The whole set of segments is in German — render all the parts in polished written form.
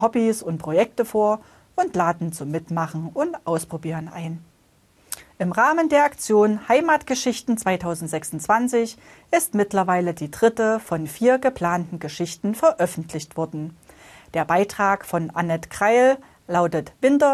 Hobbys und Projekte vor und laden zum Mitmachen und Ausprobieren ein. Im Rahmen der Aktion Heimatgeschichten 2026 ist mittlerweile die dritte von 4 geplanten Geschichten veröffentlicht worden. Der Beitrag von Annette Kreil lautet Winter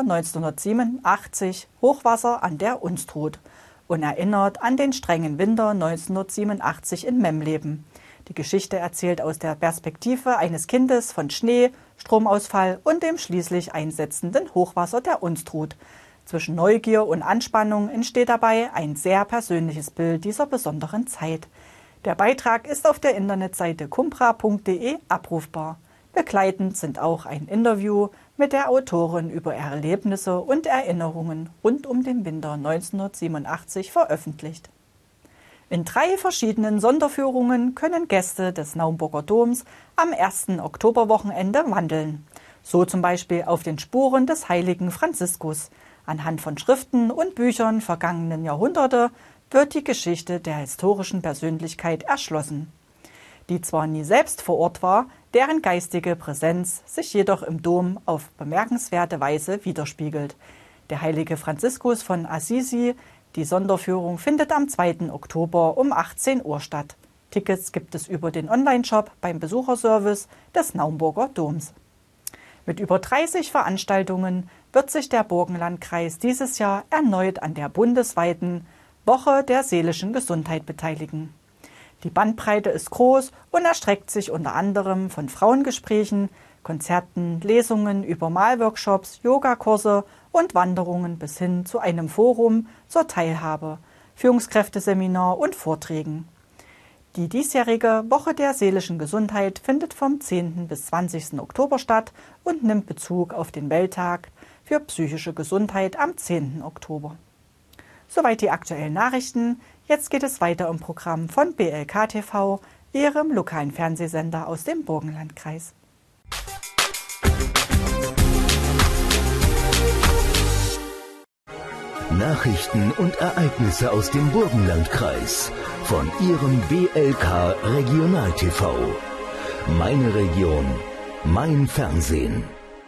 1987, Hochwasser an der Unstrut und erinnert an den strengen Winter 1987 in Memleben. Die Geschichte erzählt aus der Perspektive eines Kindes von Schnee, Stromausfall und dem schließlich einsetzenden Hochwasser der Unstrut. Zwischen Neugier und Anspannung entsteht dabei ein sehr persönliches Bild dieser besonderen Zeit. Der Beitrag ist auf der Internetseite cumbra.de abrufbar. Begleitend sind auch ein Interview mit der Autorin über ihre Erlebnisse und Erinnerungen rund um den Winter 1987 veröffentlicht. In 3 verschiedenen Sonderführungen können Gäste des Naumburger Doms am 1. Oktoberwochenende wandeln. So zum Beispiel auf den Spuren des heiligen Franziskus. Anhand von Schriften und Büchern vergangenen Jahrhunderte wird die Geschichte der historischen Persönlichkeit erschlossen, die zwar nie selbst vor Ort war, deren geistige Präsenz sich jedoch im Dom auf bemerkenswerte Weise widerspiegelt. Der heilige Franziskus von Assisi. Die Sonderführung findet am 2. Oktober um 18 Uhr statt. Tickets gibt es über den Onlineshop beim Besucherservice des Naumburger Doms. Mit über 30 Veranstaltungen wird sich der Burgenlandkreis dieses Jahr erneut an der bundesweiten Woche der seelischen Gesundheit beteiligen. Die Bandbreite ist groß und erstreckt sich unter anderem von Frauengesprächen, Konzerten, Lesungen über Malworkshops, Yogakurse und Wanderungen bis hin zu einem Forum zur Teilhabe, Führungskräfteseminar und Vorträgen. Die diesjährige Woche der seelischen Gesundheit findet vom 10. bis 20. Oktober statt und nimmt Bezug auf den Welttag für psychische Gesundheit am 10. Oktober. Soweit die aktuellen Nachrichten. Jetzt geht es weiter im Programm von BLK TV, Ihrem lokalen Fernsehsender aus dem Burgenlandkreis. Nachrichten und Ereignisse aus dem Burgenlandkreis von Ihrem BLK Regional TV. Meine Region, mein Fernsehen.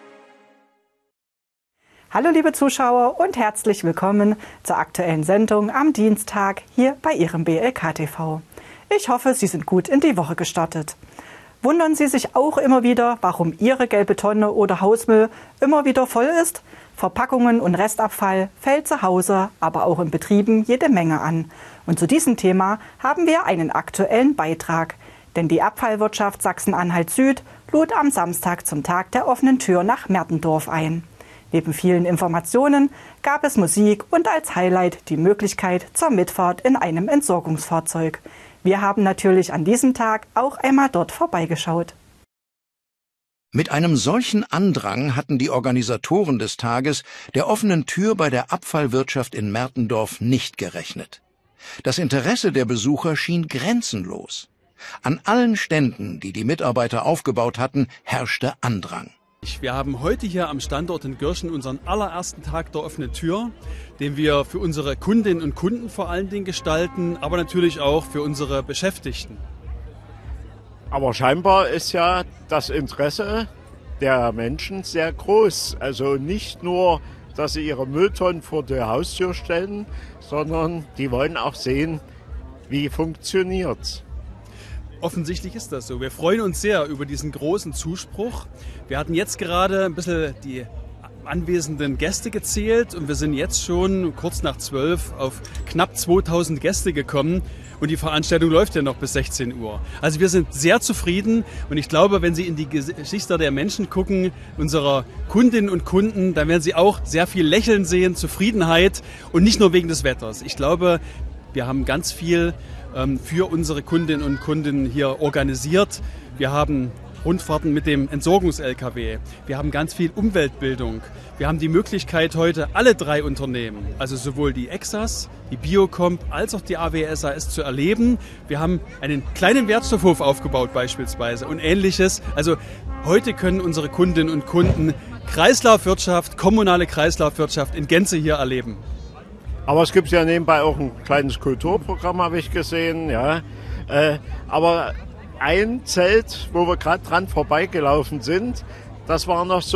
Hallo liebe Zuschauer und herzlich willkommen zur aktuellen Sendung am Dienstag hier bei Ihrem BLK TV. Ich hoffe, Sie sind gut in die Woche gestartet. Wundern Sie sich auch immer wieder, warum Ihre gelbe Tonne oder Hausmüll immer wieder voll ist? Verpackungen und Restabfall fällt zu Hause, aber auch in Betrieben jede Menge an. Und zu diesem Thema haben wir einen aktuellen Beitrag. Denn die Abfallwirtschaft Sachsen-Anhalt Süd lud am Samstag zum Tag der offenen Tür nach Mertendorf ein. Neben vielen Informationen gab es Musik und als Highlight die Möglichkeit zur Mitfahrt in einem Entsorgungsfahrzeug. Wir haben natürlich an diesem Tag auch einmal dort vorbeigeschaut. Mit einem solchen Andrang hatten die Organisatoren des Tages der offenen Tür bei der Abfallwirtschaft in Mertendorf nicht gerechnet. Das Interesse der Besucher schien grenzenlos. An allen Ständen, die die Mitarbeiter aufgebaut hatten, herrschte Andrang. Wir haben heute hier am Standort in Gürschen unseren allerersten Tag der offenen Tür, den wir für unsere Kundinnen und Kunden vor allen Dingen gestalten, aber natürlich auch für unsere Beschäftigten. Aber scheinbar ist ja das Interesse der Menschen sehr groß. Also nicht nur, dass sie ihre Mülltonnen vor der Haustür stellen, sondern die wollen auch sehen, wie funktioniert's. Offensichtlich ist das so. Wir freuen uns sehr über diesen großen Zuspruch. Wir hatten jetzt gerade ein bisschen die anwesenden Gäste gezählt und wir sind jetzt schon kurz nach 12 auf knapp 2000 Gäste gekommen und die Veranstaltung läuft ja noch bis 16 Uhr. Also wir sind sehr zufrieden und ich glaube, wenn Sie in die Gesichter der Menschen gucken, unserer Kundinnen und Kunden, dann werden Sie auch sehr viel Lächeln sehen, Zufriedenheit und nicht nur wegen des Wetters. Ich glaube, wir haben ganz viel für unsere Kundinnen und Kunden hier organisiert. Wir haben Rundfahrten mit dem Entsorgungs-LKW. Wir haben ganz viel Umweltbildung. Wir haben die Möglichkeit heute alle 3 Unternehmen, also sowohl die EXAS, die Biocomp als auch die AWSAS zu erleben. Wir haben einen kleinen Wertstoffhof aufgebaut beispielsweise und Ähnliches. Also heute können unsere Kundinnen und Kunden Kreislaufwirtschaft, kommunale Kreislaufwirtschaft in Gänze hier erleben. Aber es gibt ja nebenbei auch ein kleines Kulturprogramm, habe ich gesehen. Ja. Aber ein Zelt, wo wir gerade dran vorbeigelaufen sind, das war noch so